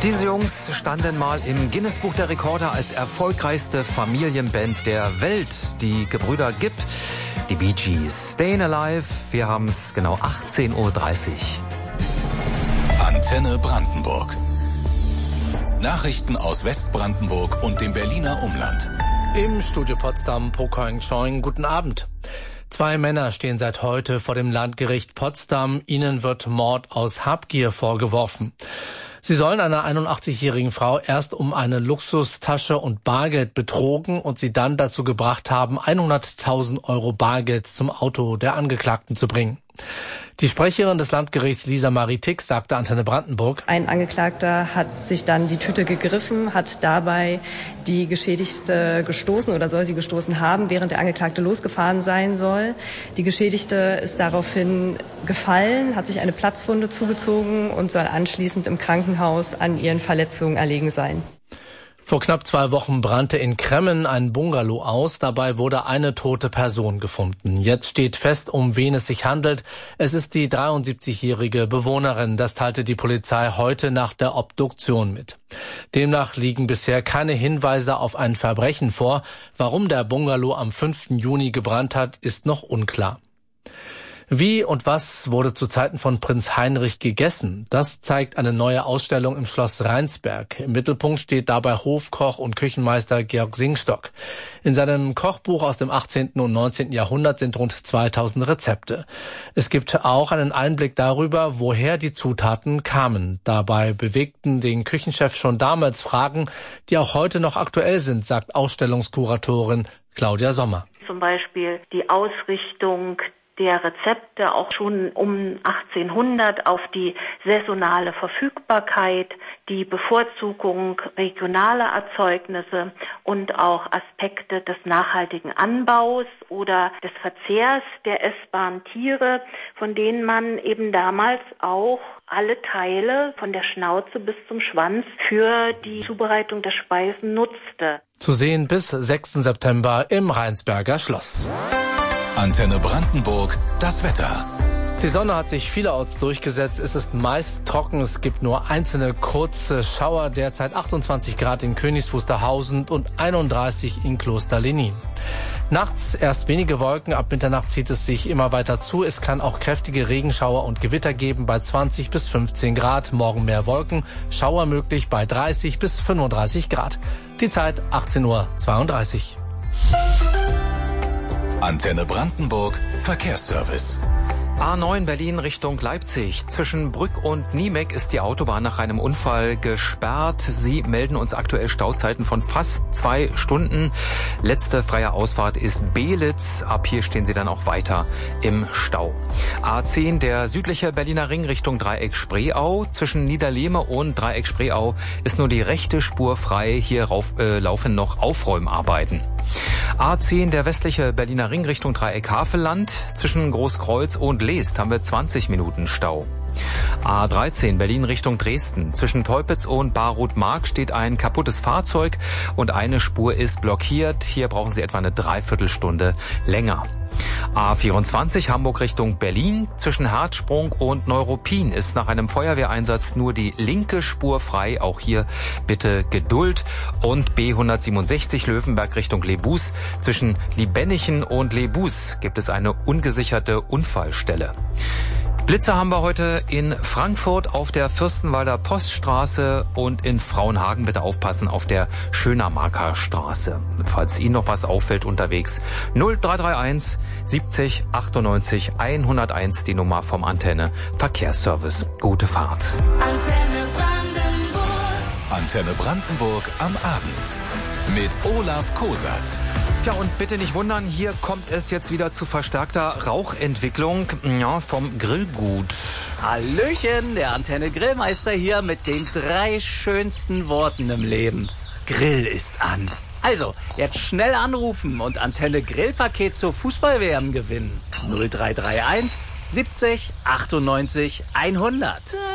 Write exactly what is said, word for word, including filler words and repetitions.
Diese Jungs standen mal im Guinness-Buch der Rekorde als erfolgreichste Familienband der Welt. Die Gebrüder Gibb, die Bee Gees. Stayin' Alive, wir haben es genau achtzehn Uhr dreißig. Antenne Brandenburg. Nachrichten aus Westbrandenburg und dem Berliner Umland. Im Studio Potsdam, Pokoing Choing, guten Abend. Zwei Männer stehen seit heute vor dem Landgericht Potsdam. Ihnen wird Mord aus Habgier vorgeworfen. Sie sollen eine einundachtzigjährigen Frau erst um eine Luxustasche und Bargeld betrogen und sie dann dazu gebracht haben, hunderttausend Euro Bargeld zum Auto der Angeklagten zu bringen. Die Sprecherin des Landgerichts Lisa Marie Tix sagte Antenne Brandenburg: Ein Angeklagter hat sich dann die Tüte gegriffen, hat dabei die Geschädigte gestoßen oder soll sie gestoßen haben, während der Angeklagte losgefahren sein soll. Die Geschädigte ist daraufhin gefallen, hat sich eine Platzwunde zugezogen und soll anschließend im Krankenhaus an ihren Verletzungen erlegen sein. Vor knapp zwei Wochen brannte in Kremmen ein Bungalow aus. Dabei wurde eine tote Person gefunden. Jetzt steht fest, um wen es sich handelt. Es ist die dreiundsiebzigjährige Bewohnerin. Das teilte die Polizei heute nach der Obduktion mit. Demnach liegen bisher keine Hinweise auf ein Verbrechen vor. Warum der Bungalow am fünften Juni gebrannt hat, ist noch unklar. Wie und was wurde zu Zeiten von Prinz Heinrich gegessen? Das zeigt eine neue Ausstellung im Schloss Rheinsberg. Im Mittelpunkt steht dabei Hofkoch und Küchenmeister Georg Singstock. In seinem Kochbuch aus dem achtzehnten und neunzehnten Jahrhundert sind rund zweitausend Rezepte. Es gibt auch einen Einblick darüber, woher die Zutaten kamen. Dabei bewegten den Küchenchef schon damals Fragen, die auch heute noch aktuell sind, sagt Ausstellungskuratorin Claudia Sommer. Zum Beispiel die Ausrichtung der Rezepte auch schon um achtzehnhundert auf die saisonale Verfügbarkeit, die Bevorzugung regionaler Erzeugnisse und auch Aspekte des nachhaltigen Anbaus oder des Verzehrs der essbaren Tiere, von denen man eben damals auch alle Teile von der Schnauze bis zum Schwanz für die Zubereitung der Speisen nutzte. Zu sehen bis sechsten September im Rheinsberger Schloss. Antenne Brandenburg, das Wetter. Die Sonne hat sich vielerorts durchgesetzt. Es ist meist trocken. Es gibt nur einzelne kurze Schauer. Derzeit achtundzwanzig Grad in Königs Wusterhausen und einunddreißig in Kloster Lenin. Nachts erst wenige Wolken. Ab Mitternacht zieht es sich immer weiter zu. Es kann auch kräftige Regenschauer und Gewitter geben bei zwanzig bis fünfzehn Grad. Morgen mehr Wolken. Schauer möglich bei dreißig bis fünfunddreißig Grad. Die Zeit achtzehn Uhr zweiunddreißig. Antenne Brandenburg, Verkehrsservice. A neun Berlin Richtung Leipzig. Zwischen Brück und Niemek ist die Autobahn nach einem Unfall gesperrt. Sie melden uns aktuell Stauzeiten von fast zwei Stunden. Letzte freie Ausfahrt ist Belitz. Ab hier stehen Sie dann auch weiter im Stau. A zehn, der südliche Berliner Ring Richtung Dreieck Spreeau. Zwischen Niederlehme und Dreieck Spreeau ist nur die rechte Spur frei. Hier rauf, äh, laufen noch Aufräumarbeiten. A zehn, der westliche Berliner Ring Richtung Dreieck Havelland. Zwischen Großkreuz und Leest haben wir zwanzig Minuten Stau. A dreizehn, Berlin Richtung Dresden. Zwischen Teupitz und Barroth-Mark steht ein kaputtes Fahrzeug und eine Spur ist blockiert. Hier brauchen Sie etwa eine Dreiviertelstunde länger. A vierundzwanzig, Hamburg Richtung Berlin. Zwischen Herzsprung und Neuruppin ist nach einem Feuerwehreinsatz nur die linke Spur frei. Auch hier bitte Geduld. Und B hundertsiebenundsechzig, Löwenberg Richtung Lebus. Zwischen Liebenichen und Lebus gibt es eine ungesicherte Unfallstelle. Blitze haben wir heute in Frankfurt auf der Fürstenwalder Poststraße und in Frauenhagen. Bitte aufpassen auf der Schönermarker Straße. Falls Ihnen noch was auffällt unterwegs, null drei drei eins siebzig achtundneunzig hunderteins, die Nummer vom Antenne Verkehrsservice. Gute Fahrt. Antenne Brandenburg. Antenne Brandenburg am Abend mit Olaf Kosat. Ja, und bitte nicht wundern, hier kommt es jetzt wieder zu verstärkter Rauchentwicklung, ja, vom Grillgut. Hallöchen, der Antenne Grillmeister hier mit den drei schönsten Worten im Leben. Grill ist an. Also, jetzt schnell anrufen und Antenne Grillpaket zur Fußball-W M gewinnen. null drei drei eins siebzig achtundneunzig hundert.